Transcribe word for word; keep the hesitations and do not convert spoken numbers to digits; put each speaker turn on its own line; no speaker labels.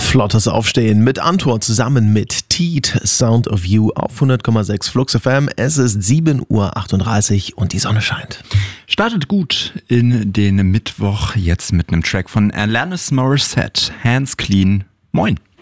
Flottes Aufstehen mit Antor zusammen mit Teet, Sound of You auf hundert Komma sechs Flux F M. Es ist sieben Uhr achtunddreißig und die Sonne scheint.
Startet gut in den Mittwoch jetzt mit einem Track von Alanis Morissette, Hands Clean. Moin.